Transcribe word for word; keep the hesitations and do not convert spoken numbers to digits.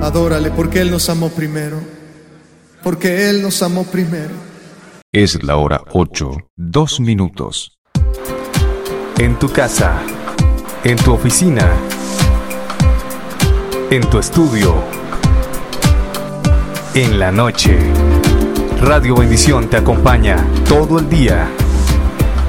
Adórale porque Él nos amó primero. Porque Él nos amó primero. Es la hora ocho, dos minutos. En tu casa, en tu oficina, en tu estudio, en la noche. Radio Bendición te acompaña todo el día.